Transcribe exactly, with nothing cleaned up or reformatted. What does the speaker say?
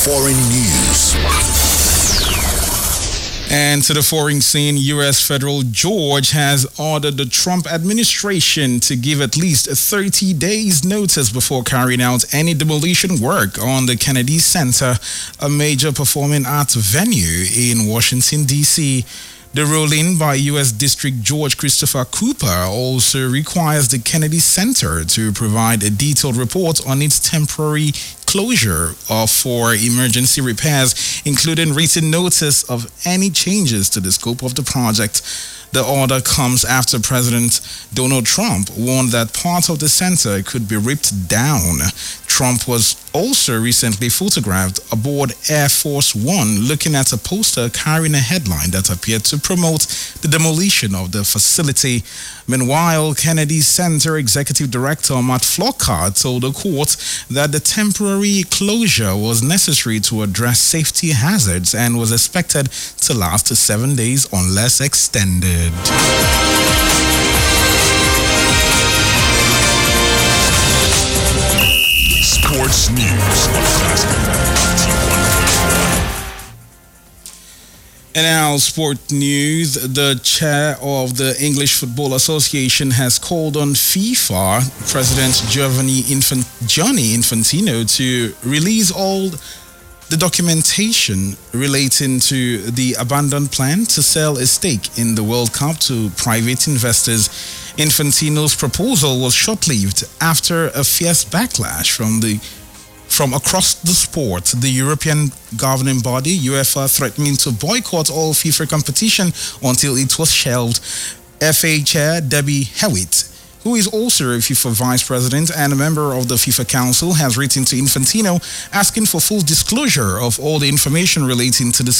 Foreign news. And to the foreign scene, U S federal judge has ordered the Trump administration to give at least thirty days notice before carrying out any demolition work on the Kennedy Center, a major performing arts venue in Washington, D C The ruling by U S District Judge Christopher Cooper also requires the Kennedy Center to provide a detailed report on its temporary closure or for emergency repairs, including written notice of any changes to the scope of the project. The order comes after President Donald Trump warned that part of the center could be ripped down. Trump was also recently photographed aboard Air Force One looking at a poster carrying a headline that appeared to promote the demolition of the facility. Meanwhile, Kennedy Center Executive Director Matt Flockhart told the court that the temporary closure was necessary to address safety hazards and was expected to last seven days unless extended. Sports News on Classic And now, sport news. The chair of the English Football Association has called on FIFA President Giovanni, Infant- Gianni Infantino to release all the documentation relating to the abandoned plan to sell a stake in the World Cup to private investors. Infantino's proposal was short-lived after a fierce backlash from the From across the sport, the European governing body, UEFA, threatening to boycott all FIFA competition until it was shelved. F A Chair Debbie Hewitt, who is also a FIFA Vice President and a member of the FIFA Council, has written to Infantino asking for full disclosure of all the information relating to the